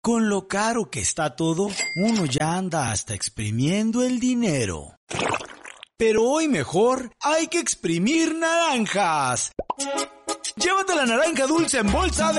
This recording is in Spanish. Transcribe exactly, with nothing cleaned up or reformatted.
Con lo caro que está todo, uno ya anda hasta exprimiendo el dinero. Pero hoy mejor hay que exprimir naranjas. Llévate la naranja dulce en bolsa de